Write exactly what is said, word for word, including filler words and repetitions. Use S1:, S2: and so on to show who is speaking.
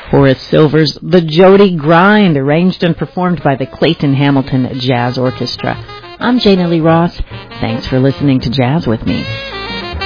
S1: Horace Silver's The Jody Grind, arranged and performed by the Clayton Hamilton Jazz Orchestra. I'm Jane Lee Ross. Thanks for listening to Jazz with Me.